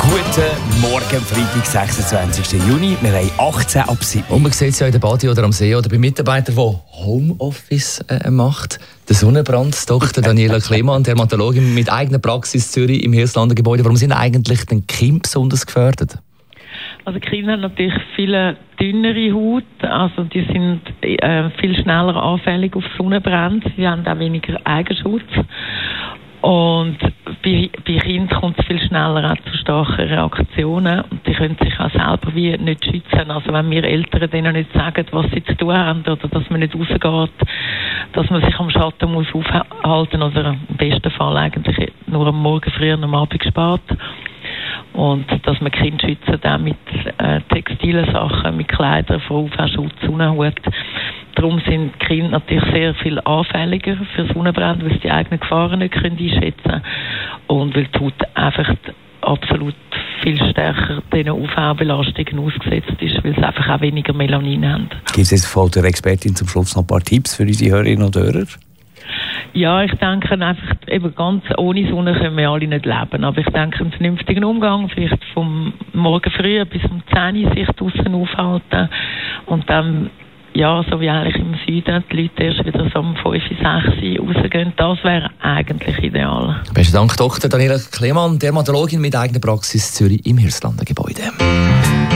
Guten Morgen, Freitag, 26. Juni. Wir haben 18 ab 7. Und man sieht es ja in der Badi oder am See oder bei Mitarbeitern, die Homeoffice macht. Der Sonnenbrand-Doktor Daniela Klemann, Dermatologin mit eigener Praxis Zürich im Hirslanden-Gebäude. Warum sind eigentlich den Kinder besonders gefährdet? Also Kinder haben natürlich viel dünnere Haut, also die sind viel schneller anfällig auf Sonnenbrand, sie haben auch weniger Eigenschutz. Und bei Kindern kommt es viel schneller auch zu starken Reaktionen und die können sich auch selber wie nicht schützen. Also wenn wir Eltern denen nicht sagen, was sie zu tun haben oder dass man nicht rausgeht, dass man sich am Schatten muss aufhalten oder im besten Fall eigentlich nur am Morgen früh und am Abend spät. Und dass man Kinder schützen auch mit textilen Sachen, mit Kleidern, von UV-Schutz, Sonnenhut. Darum sind die Kinder natürlich sehr viel anfälliger für Sonnenbrand, weil sie die eigenen Gefahren nicht einschätzen können. Und weil die Haut einfach absolut viel stärker diesen UV-Belastungen ausgesetzt ist, weil sie einfach auch weniger Melanin haben. Gibt es jetzt von der Expertin zum Schluss noch ein paar Tipps für unsere Hörerinnen und Hörer? Ja, ich denke einfach, eben ganz ohne Sonne können wir alle nicht leben. Aber ich denke, einen vernünftigen Umgang, vielleicht vom Morgen früh bis um 10 Uhr sich draussen aufhalten und dann, ja, so wie eigentlich im Süden, die Leute erst wieder so um 5, 6 Uhr rausgehen, das wäre eigentlich ideal. Besten Dank, Dr. Daniela Klemann, Dermatologin mit eigener Praxis Zürich im Hirslanden-Gebäude.